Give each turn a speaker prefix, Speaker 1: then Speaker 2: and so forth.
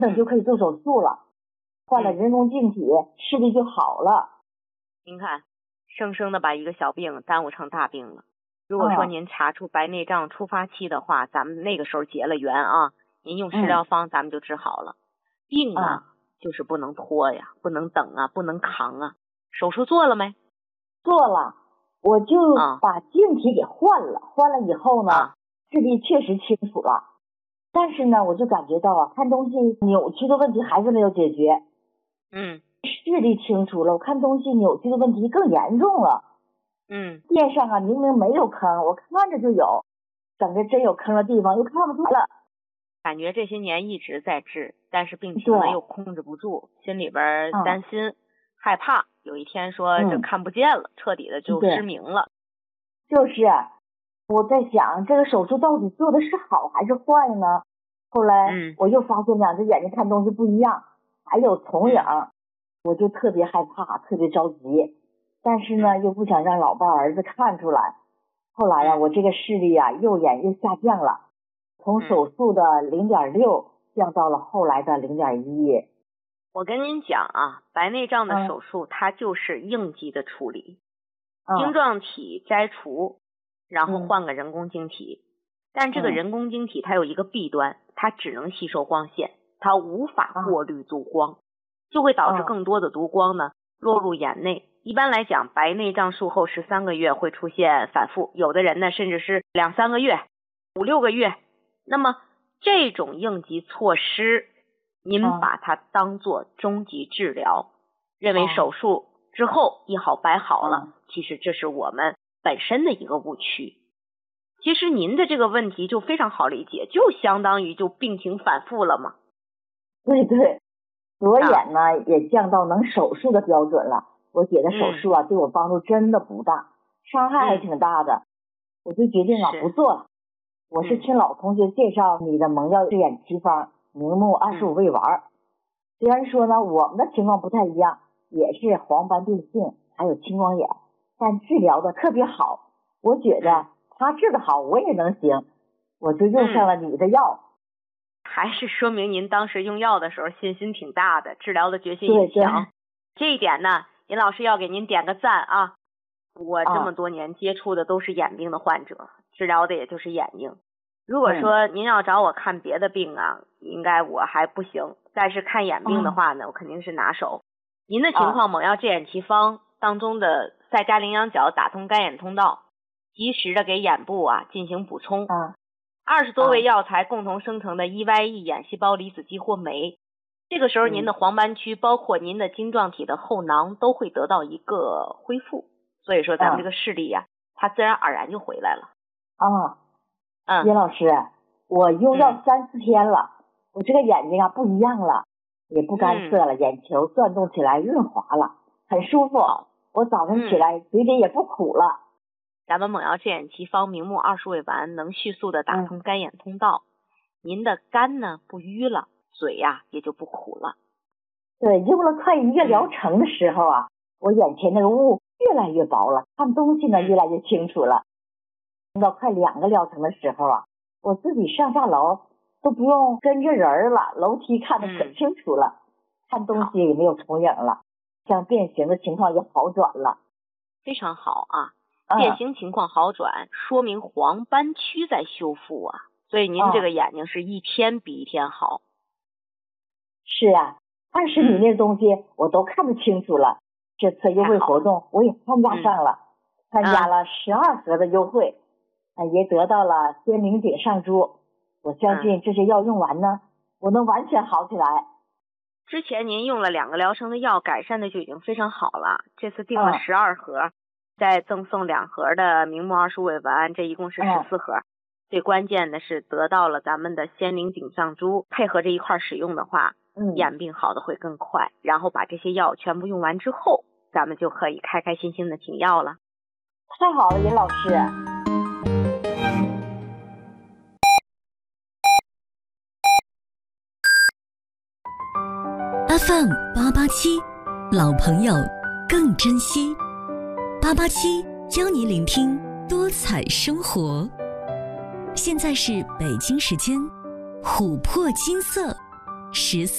Speaker 1: 那就可以做手术了，换了人工晶体，视力就好了。
Speaker 2: 您看，生生的把一个小病耽误成大病了。如果说您查出白内障初发期的话，咱们那个时候结了缘啊，您用食疗方咱们就治好了。病啊，就是不能拖呀，不能等啊，不能扛啊。手术做了没？
Speaker 1: 做了，我就把晶体给换了，换了以后呢，视力确实清楚了。但是呢，我就感觉到啊，看东西扭曲的问题还是没有解决。视力清楚了，我看东西扭曲的问题更严重了。电上啊，明明没有坑，我看着就有，等着真有坑的地方又看不出来了。
Speaker 2: 感觉这些年一直在治，但是病情呢又控制不住，心里边担心、害怕，有一天说这看不见了，彻底的就失明了。
Speaker 1: 就是我在想，这个手术到底做的是好还是坏呢？后来我又发现两只眼睛看东西不一样，还有重影，我就特别害怕，特别着急。但是呢，又不想让老伴儿子看出来。后来呀，我这个视力啊，右眼又下降了，从手术的0.6降到了后来的0.1。
Speaker 2: 我跟您讲啊，白内障的手术它就是应急的处理，晶状体摘除，然后换个人工晶体。但这个人工晶体它有一个弊端，它只能吸收光线，它无法过滤度光，就会导致更多的毒光呢落入眼内。一般来讲，白内障术后13个月会出现反复，有的人呢甚至是2-3个月、5-6个月。那么这种应急措施，您把它当作终极治疗，认为手术之后一好百好了，其实这是我们本身的一个误区。其实您的这个问题就非常好理解，就相当于就病情反复了嘛。
Speaker 1: 对对，左眼呢也降到能手术的标准了。我觉得手术啊对我帮助真的不大，伤害还挺大的。我就决定不做了。我是听老同学介绍你的蒙药治眼奇方，明目25味丸。虽然说呢我们的情况不太一样，也是黄斑变性还有青光眼，但治疗的特别好。我觉得他治得好我也能行，我就用上了你的药。
Speaker 2: 还是说明您当时用药的时候信心挺大的，治疗的决心也强。这一点呢，尹老师要给您点个赞啊！我这么多年接触的都是眼病的患者，治疗的也就是眼睛。如果说您要找我看别的病啊，应该我还不行，但是看眼病的话呢，我肯定是拿手。您的情况，蒙药治眼奇方当中的赛嘉羚羊角打通干眼通道，及时的给眼部进行补充。20多味药材共同生成的 EYE 眼细胞离子激活酶，这个时候您的黄斑区包括您的晶状体的后囊都会得到一个恢复，所以说咱们这个视力它自然而然就回来了。
Speaker 1: 尹老师，我用药3-4天了，我这个眼睛不一样了，也不干涩了，眼球转动起来润滑了，很舒服。我早上起来嘴里也不苦了。
Speaker 2: 咱们蒙药治眼奇方明目20味丸能迅速的打通干眼通道，您的肝呢不淤了，嘴也就不苦了。
Speaker 1: 对，用了快1个疗程的时候我眼前那个雾越来越薄了，看东西呢越来越清楚了。到快2个疗程的时候我自己上下楼都不用跟着人了，楼梯看得可清楚了，看东西也没有重影了，像变形的情况也好转了。
Speaker 2: 非常好变形情况好转，说明黄斑区在修复所以您这个眼睛是一天比一天好。
Speaker 1: 是20米内的东西我都看得清楚了。这次优惠活动我也参加上了，参加了12盒的优惠，也得到了鲜灵顶上珠。我相信这些药用完呢，我能完全好起来。
Speaker 2: 之前您用了2个疗程的药，改善的就已经非常好了。这次订了12盒，再赠送2盒的明目25味丸，这一共是14盒。最关键的是得到了咱们的鲜灵顶上珠，配合这一块使用的话，眼病好的会更快。然后把这些药全部用完之后，咱们就可以开开心心的停药了。
Speaker 1: 太好了，尹老师。
Speaker 3: FM 887，老朋友更珍惜。887教你聆听多彩生活。现在是北京时间琥珀金色 14